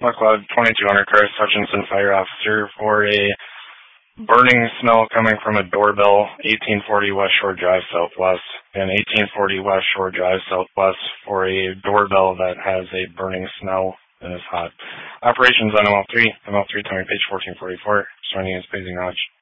McLeod 2200 Chris Hutchinson, fire officer, for a burning smell coming from a doorbell, 1840 West Shore Drive Southwest, and 1840 West Shore Drive Southwest for a doorbell that has a burning smell and is hot. Operations on ML3, tell me page 1444. Joining is Paisley Notch.